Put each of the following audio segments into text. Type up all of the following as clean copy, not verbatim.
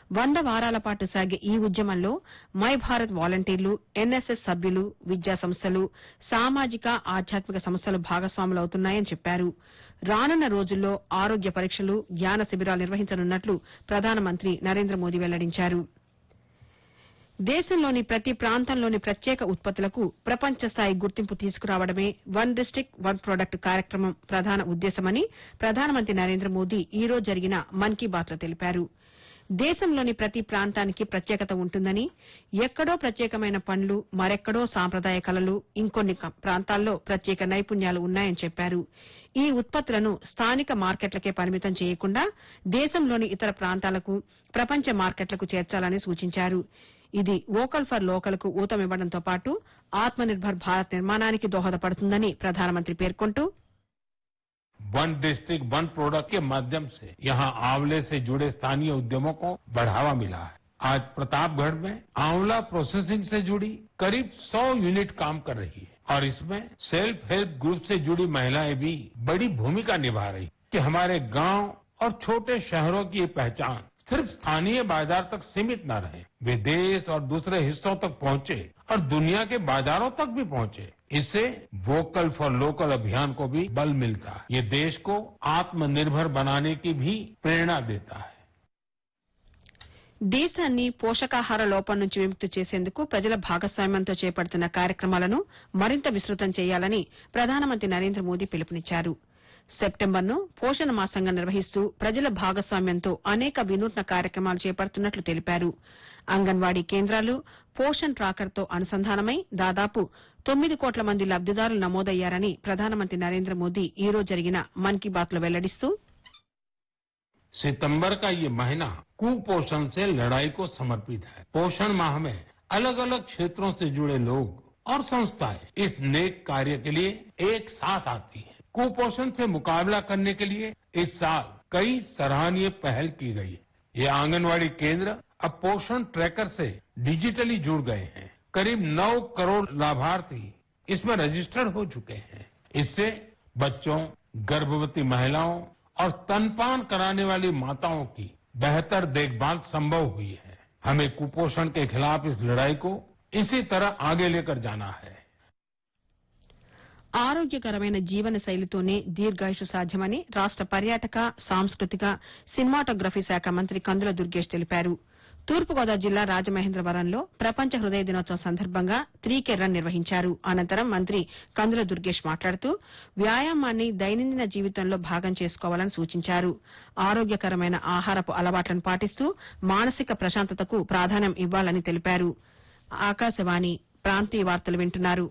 100 వారాల పాటు సాగే ఈ ఉద్యమంలో మై భారత్ వాలంటీర్లు, ఎన్ఎస్ఎస్ సభ్యులు, విద్యా సంస్థలు, సామాజిక ఆధ్యాత్మిక సంస్థలు భాగస్వాములవుతున్నాయని చెప్పారు. రానున్న రోజుల్లో ఆరోగ్య పరీక్షలు, జ్ఞాన శిబిరాలు నిర్వహించనున్నట్లు ప్రధానమంత్రి నరేంద్ర మోదీ వెల్లడించారు. దేశంలోని ప్రతి ప్రాంతంలోని ప్రత్యేక ఉత్పత్తులకు ప్రపంచ స్థాయి గుర్తింపు తీసుకురావడమే వన్ డిస్టిక్ట్ వన్ ప్రొడక్ట్ కార్యక్రమం ప్రధాన ఉద్దేశమని ప్రధానమంత్రి నరేంద్ర మోదీ ఈ రోజు జరిగిన మన్ కీ బాత్లో తెలిపారు. దేశంలోని ప్రతి ప్రాంతానికి ప్రత్యేకత ఉంటుందని, ఎక్కడో ప్రత్యేకమైన పనులు, మరెక్కడో సాంప్రదాయ కళలు, ఇంకొన్ని ప్రాంతాల్లో ప్రత్యేక నైపుణ్యాలు ఉన్నాయని చెప్పారు. ఈ ఉత్పత్తులను స్థానిక మార్కెట్లకే పరిమితం చేయకుండా దేశంలోని ఇతర ప్రాంతాలకు, ప్రపంచ మార్కెట్లకు చేర్చాలని సూచించారు. ఇది వోకల్ ఫర్ లోకల్ కు ఊతమివ్వడంతో పాటు ఆత్మ నిర్భర్ భారత్ నిర్మాణానికి దోహదపడుతుందని ప్రధానమంత్రి పేర్కొంటూ, वन डिस्ट्रिक्ट वन प्रोडक्ट के माध्यम से यहाँ आंवले से जुड़े स्थानीय उद्यमों को बढ़ावा मिला है. आज प्रतापगढ़ में आंवला प्रोसेसिंग से जुड़ी करीब 100 यूनिट काम कर रही है और इसमें सेल्फ हेल्प ग्रुप से जुड़ी महिलाएं भी बड़ी भूमिका निभा रही है कि हमारे गांव और छोटे शहरों की ये पहचान सिर्फ स्थानीय बाजार तक सीमित न रहे, वे देश और दूसरे हिस्सों तक पहुंचे और दुनिया के बाजारों तक भी पहुंचे. इससे वोकल फॉर लोकल अभियान को भी बल मिलता है. ये देश को आत्मनिर्भर बनाने की भी प्रेरणा देता है. దేశాన్ని పోషకాహార లోపం నుంచి విముక్తి చేసేందుకు ప్రజల భాగస్వామ్యంతో చేపడుతున్న కార్యక్రమాలను మరింత విస్తృతం చేయాలని ప్రధానమంత్రి నరేంద్ర మోదీ పిలుపునిచ్చారు. సెప్టెంబర్ను పోషణ మాసంగా నిర్వహిస్తూ ప్రజల భాగస్వామ్యంతో అనేక వినూత్న కార్యక్రమాలు చేపడుతున్నట్లు తెలిపారు. అంగన్వాడీ కేంద్రాలు పోషణ్ ట్రాకర్తో అనుసంధానమై దాదాపు 9 కోట్ల మంది లబ్దిదారులు నమోదయ్యారని ప్రధానమంత్రి నరేంద్ర మోదీ ఈ రోజు జరిగిన మన్ కీ బాత్లో వెల్లడిస్తూ, सितंबर का ये महीना कुपोषण से लड़ाई को समर्पित है. पोषण माह में अलग अलग क्षेत्रों से जुड़े लोग और संस्थाएं इस नेक कार्य के लिए एक साथ आती हैं. कुपोषण से मुकाबला करने के लिए इस साल कई सराहनीय पहल की गई है. ये आंगनवाड़ी केंद्र अब पोषण ट्रैकर से डिजिटली जुड़ गए हैं. करीब 9 करोड़ लाभार्थी इसमें रजिस्टर्ड हो चुके हैं. इससे बच्चों, गर्भवती महिलाओं और स्तनपान कराने वाली माताओं की बेहतर देखभाल संभव हुई है. हमें कुपोषण के खिलाफ इस लड़ाई को इसी तरह आगे लेकर जाना है. ఆరోగ్యకరమైన జీవన శైలితోనే దీర్ఘాయుషు సాధ్యమని రాష్ట పర్యాటక, సాంస్కృతిక, సినిమాటోగ్రఫీ శాఖ మంత్రి కందుల దుర్గేష్ తెలిపారు. తూర్పుగోదావరి జిల్లా రాజమహేంద్రవరంలో ప్రపంచ హృదయ దినోత్సవం సందర్భంగా 3K రన్ నిర్వహించారు. అనంతరం మంత్రి కందుల దుర్గేష్ మాట్లాడుతూ వ్యాయామాన్ని దైనందిన జీవితంలో భాగం చేసుకోవాలని సూచించారు. ఆరోగ్యకరమైన ఆహారపు అలవాట్లను పాటిస్తూ మానసిక ప్రశాంతతకు ప్రాధాన్యం ఇవ్వాలని తెలిపారు. ఆకాశవాణి ప్రాంతీయ వార్తలు వింటున్నారు.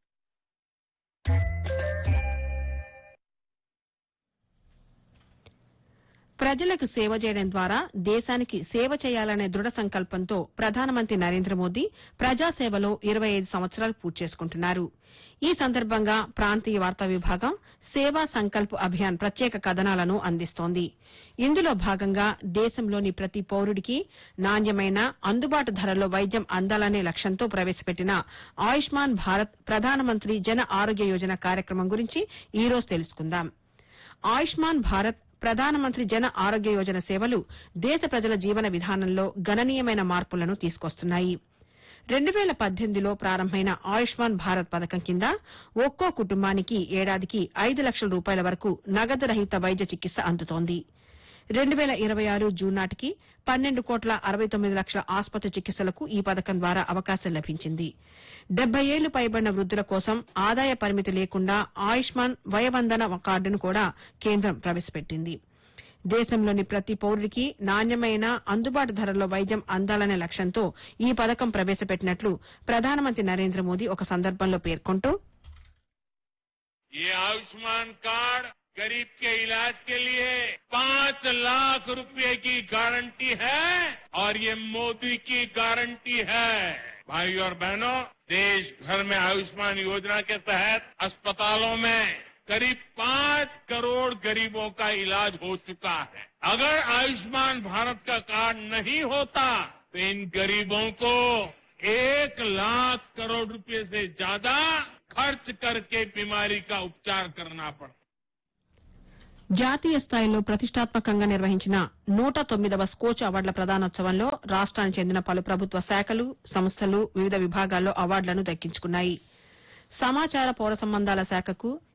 ప్రజలకు సేవ చేయడం ద్వారా దేశానికి సేవ చేయాలనే దృఢ సంకల్పంతో ప్రధానమంత్రి నరేంద్ర మోదీ ప్రజాసేవలో 25 సంవత్సరాలు పూర్తి చేసుకుంటున్నారు. ఈ సందర్భంగా ప్రాంతీయ వార్తా విభాగం సేవా సంకల్ప్ అభియాన్ ప్రత్యేక కథనాలను అందిస్తోంది. ఇందులో భాగంగా దేశంలోని ప్రతి పౌరుడికి నాణ్యమైన, అందుబాటు ధరల్లో వైద్యం అందాలనే లక్ష్యంతో ప్రవేశపెట్టిన ఆయుష్మాన్ భారత్ ప్రధానమంత్రి జన ఆరోగ్య యోజన కార్యక్రమం గురించి ఈ రోజు తెలుసుకుందాం. ఆయుష్మాన్ భారత్ ప్రధానమంత్రి జన ఆరోగ్య యోజన సేవలు దేశ ప్రజల జీవన విధానంలో గణనీయమైన మార్పులను తీసుకొస్తున్నాయి. 2018లో ప్రారంభమైన ఆయుష్మాన్ భారత్ పథకం కింద ఒక్కో కుటుంబానికి ఏడాదికి 5 లక్షల రూపాయల వరకు నగదు రహిత వైద్య చికిత్స అందుతోంది. 2026 జూన్ నాటికి 12,69 లక్షల ఆసుపత్రి చికిత్సలకు ఈ పథకం ద్వారా అవకాశం లభించింది. 70 ఏళ్లు పైబడిన వృద్దుల కోసం ఆదాయ పరిమితి లేకుండా ఆయుష్మాన్ వయవందన కార్డును కూడా కేంద్రం ప్రవేశపెట్టింది. దేశంలోని ప్రతి పౌరుడికి నాణ్యమైన, అందుబాటు ధరల్లో వైద్యం అందాలనే లక్ష్యంతో ఈ పథకం ప్రవేశపెట్టినట్లు ప్రధానమంత్రి నరేంద్ర మోదీ ఒక సందర్భంలో పేర్కొంటూ, ये आयुष्मान कार्ड गरीब के इलाज के लिए 5 लाख रुपए की गारंटी है और ये मोदी की गारंटी है. भाइयों और बहनों, देश भर में आयुष्मान योजना के तहत अस्पतालों में करीब 5 करोड़ गरीबों का इलाज हो चुका है. अगर आयुष्मान भारत का कार्ड नहीं होता तो इन गरीबों को 1 लाख करोड़ रुपए से ज्यादा खर्च करके बीमारी का उपचार करना पड़ता. జాతీయ స్థాయిలో ప్రతిష్టాత్మకంగా నిర్వహించిన 109వ స్కోచ్ అవార్డుల ప్రదానోత్సవంలో రాష్ట్రానికి చెందిన పలు ప్రభుత్వ శాఖలు సంస్థలు వివిధ విభాగాల్లో అవార్డులను దక్కించుకున్నాయి. సమాచార పౌర సంబంధాల శాఖకు